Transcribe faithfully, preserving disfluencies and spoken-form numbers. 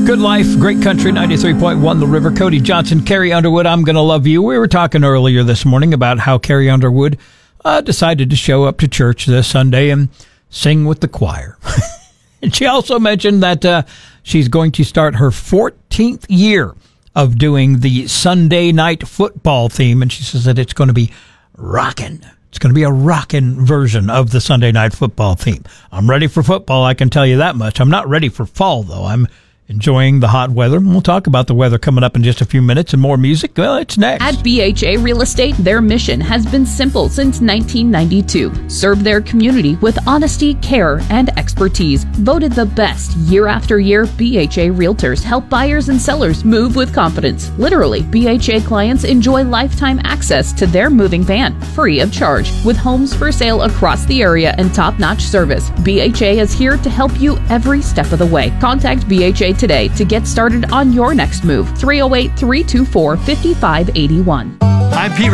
Good life, great country, ninety-three point one The River. Cody Johnson, Carrie Underwood, I'm Gonna Love You. We were talking earlier this morning about how Carrie Underwood uh, decided to show up to church this Sunday and sing with the choir. And she also mentioned that uh, she's going to start her fourteenth year of doing the Sunday night football theme, and she says that it's going to be rockin'. It's going to be a rockin' version of the Sunday night football theme. I'm ready for football, I can tell you that much. I'm not ready for fall, though. I'm enjoying the hot weather. We'll talk about the weather coming up in just a few minutes and more music. Well, it's next. At B H A Real Estate, their mission has been simple since nineteen ninety-two. Serve their community with honesty, care, and expertise. Voted the best year after year, B H A Realtors help buyers and sellers move with confidence. Literally, B H A clients enjoy lifetime access to their moving van, free of charge. With homes for sale across the area and top-notch service, B H A is here to help you every step of the way. Contact B H A today to get started on your next move. three oh eight, three two four, five five eight one. I'm Pete